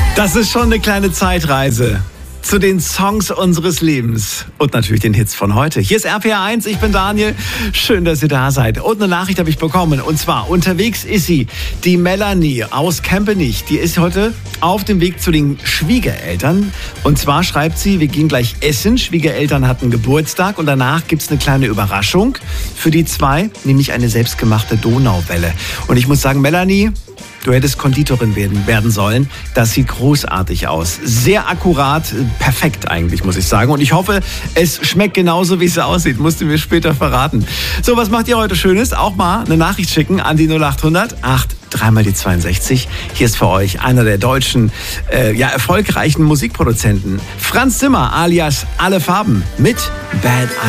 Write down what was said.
Das ist schon eine kleine Zeitreise zu den Songs unseres Lebens und natürlich den Hits von heute. Hier ist RPR 1, ich bin Daniel. Schön, dass ihr da seid. Und eine Nachricht habe ich bekommen. Und zwar, unterwegs ist sie, die Melanie aus Kempenich. Die ist heute auf dem Weg zu den Schwiegereltern. Und zwar schreibt sie, wir gehen gleich essen. Schwiegereltern hatten Geburtstag und danach gibt es eine kleine Überraschung für die zwei, nämlich eine selbstgemachte Donauwelle. Und ich muss sagen, Melanie, du hättest Konditorin werden sollen. Das sieht großartig aus. Sehr akkurat, perfekt eigentlich, muss ich sagen. Und ich hoffe, es schmeckt genauso, wie es aussieht. Musst du mir später verraten. So, was macht ihr heute Schönes? Auch mal eine Nachricht schicken an die 0800 3 die 62. Hier ist für euch einer der deutschen, erfolgreichen Musikproduzenten. Franz Zimmer alias Alle Farben mit Bad